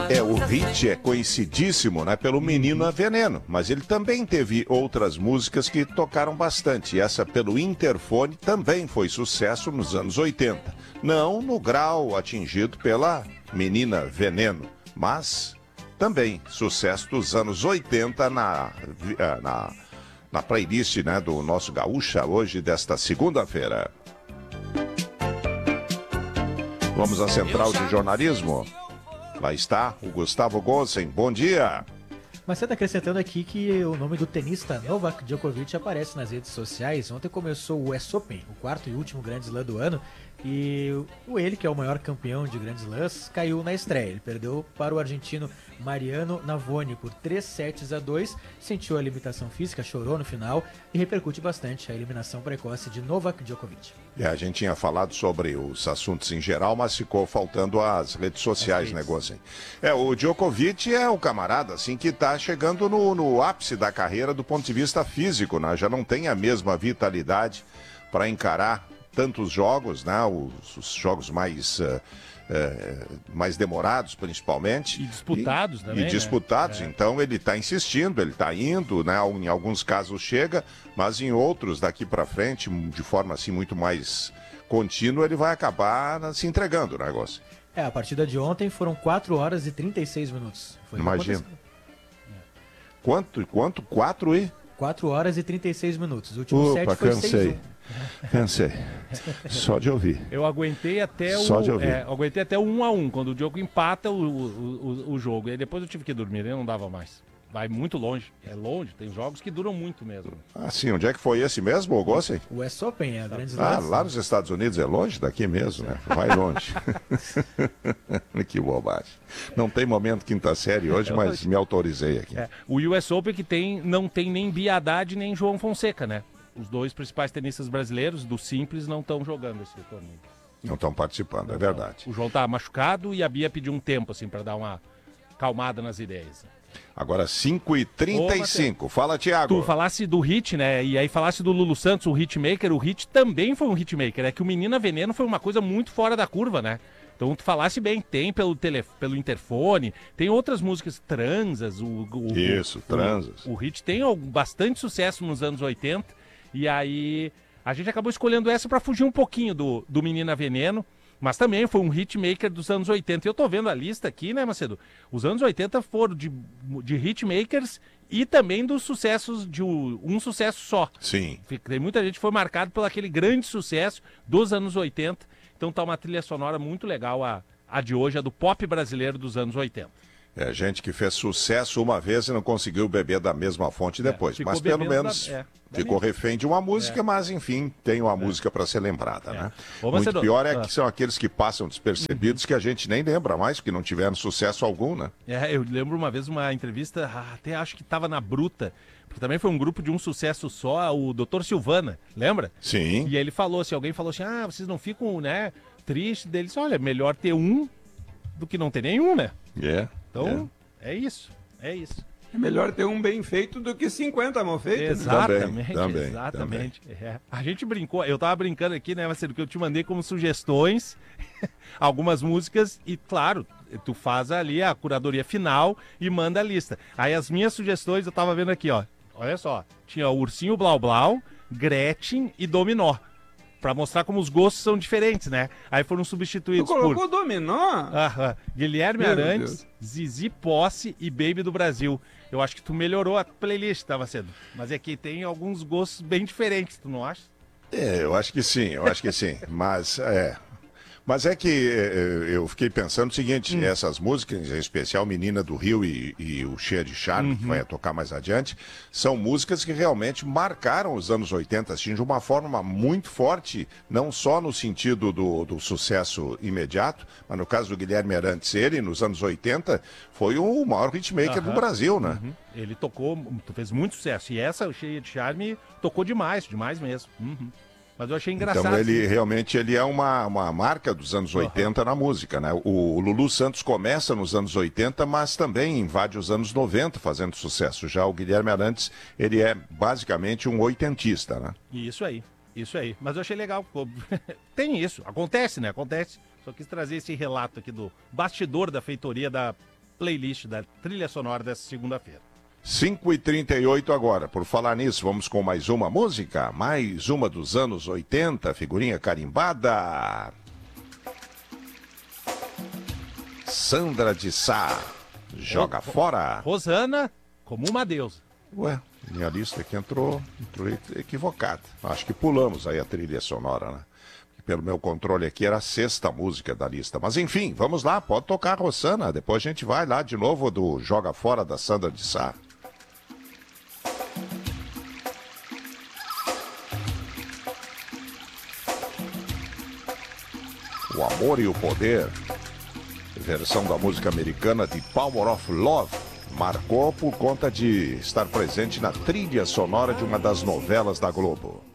O hit é conhecidíssimo, né, pelo Menina Veneno, mas ele também teve outras músicas que tocaram bastante. Essa, Pelo Interfone, também foi sucesso nos anos 80. Não no grau atingido pela Menina Veneno, mas também sucesso dos anos 80 na playlist, né, do nosso Gaúcha, hoje, desta segunda-feira. Vamos à central de jornalismo. Lá está o Gustavo Gossen. Bom dia. Mas você está acrescentando aqui que o nome do tenista Novak Djokovic aparece nas redes sociais. Ontem começou o US Open, o quarto e último Grand Slam do ano. E ele, que é o maior campeão de Grand Slams, caiu na estreia. Ele perdeu para o argentino Mariano Navoni por 3-2, sentiu a limitação física, chorou no final e repercute bastante a eliminação precoce de Novak Djokovic. A gente tinha falado sobre os assuntos em geral, mas ficou faltando as redes sociais, né, Gossen? O Djokovic é o camarada assim que está chegando no ápice da carreira do ponto de vista físico, né? Já não tem a mesma vitalidade para encarar tantos jogos, né? Os jogos mais demorados, principalmente. E disputados também. E disputados, né? Então ele está insistindo, ele está indo, né? Em alguns casos chega, mas em outros, daqui para frente, de forma assim muito mais contínua, ele vai acabar se entregando o negócio. A partida de ontem foram 4 horas e 36 minutos. Imagina. Quanto? 4 horas e 36 minutos. O último set foi 6-1. Cansei. Só de ouvir. Eu aguentei até aguentei até o 1-1, quando o Diogo empata o jogo. E aí depois eu tive que dormir, eu não dava mais. Vai muito longe. É longe, tem jogos que duram muito mesmo. Ah, sim. Onde é que foi esse mesmo, Gossen? O US Open, a grande Slam. Lá nos Estados Unidos é longe daqui mesmo, né? Vai longe. Que bobagem. Não tem momento quinta série hoje, mas me autorizei aqui. O US Open que não tem nem Bia Haddad nem João Fonseca, né? Os dois principais tenistas brasileiros do simples não estão jogando esse torneio. Não estão participando, é verdade. O João tá machucado e a Bia pediu um tempo, assim, para dar uma calmada nas ideias. Agora 5h35. Fala, Thiago. Tu falasse do hit, né? E aí falasse do Lulu Santos, o hitmaker. O hit também foi um hitmaker. É que o Menina Veneno foi uma coisa muito fora da curva, né? Então tu falasse bem, tem pelo interfone, tem outras músicas, Transas. Transas. O hit tem bastante sucesso nos anos 80. E aí a gente acabou escolhendo essa para fugir um pouquinho do Menina Veneno. Mas também foi um hitmaker dos anos 80. E eu tô vendo a lista aqui, né, Macedo? Os anos 80 foram de hitmakers e também dos sucessos, de um sucesso só. Sim. Tem muita gente que foi marcado por aquele grande sucesso dos anos 80. Então tá uma trilha sonora muito legal, a de hoje, a do pop brasileiro dos anos 80. Gente que fez sucesso uma vez e não conseguiu beber da mesma fonte depois. Mas pelo menos ficou refém de uma música, mas enfim, tem uma música para ser lembrada, né? Muito pior é que são aqueles que passam despercebidos que a gente nem lembra mais, porque não tiveram sucesso algum, né? Eu lembro uma vez uma entrevista, até acho que estava na Bruta, porque também foi um grupo de um sucesso só, o Dr. Silvana, lembra? Sim. E ele falou assim, alguém falou assim, vocês não ficam, né, tristes deles? Olha, melhor ter um do que não ter nenhum, né? Então, é isso. É melhor ter um bem feito do que 50 mal feitos. Exatamente, também, exatamente. Também. A gente brincou, eu tava brincando aqui, né, Marcelo, que eu te mandei como sugestões algumas músicas e, claro, tu faz ali a curadoria final e manda a lista. Aí as minhas sugestões, eu tava vendo aqui, ó, olha só, tinha o Ursinho Blau Blau, Gretchen e Dominó. Pra mostrar como os gostos são diferentes, né? Aí foram substituídos por... Tu colocou Dominó? Guilherme Arantes, Zizi Posse e Baby do Brasil. Eu acho que tu melhorou a playlist, tá, Macedo? Mas é que tem alguns gostos bem diferentes, tu não acha? Eu acho que sim. Mas é que eu fiquei pensando o seguinte, essas músicas, em especial Menina do Rio e o Cheia de Charme, que vai tocar mais adiante, são músicas que realmente marcaram os anos 80, assim, de uma forma muito forte, não só no sentido do sucesso imediato, mas no caso do Guilherme Arantes, ele, nos anos 80, foi o maior hitmaker do Brasil, né? Ele fez muito sucesso, e essa, o Cheia de Charme, tocou demais mesmo. Mas eu achei engraçado. Então ele realmente é uma marca dos anos 80 na música, né? O Lulu Santos começa nos anos 80, mas também invade os anos 90 fazendo sucesso. Já o Guilherme Arantes, ele é basicamente um oitentista, né? Isso aí. Mas eu achei legal. Tem isso, acontece, né? Acontece. Só quis trazer esse relato aqui do bastidor da feitoria da playlist da trilha sonora dessa segunda-feira. 5h38 agora. Por falar nisso, vamos com mais uma música. Mais uma dos anos 80, figurinha carimbada. Sandra de Sá, joga fora. Rosana, como uma deusa. Ué, minha lista aqui entrou equivocada. Acho que pulamos aí a trilha sonora, né? Pelo meu controle aqui era a 6ª música da lista. Mas enfim, vamos lá, pode tocar a Rosana. Depois a gente vai lá de novo do Joga Fora da Sandra de Sá. O Amor e o Poder, versão da música americana de Power of Love, marcou por conta de estar presente na trilha sonora de uma das novelas da Globo.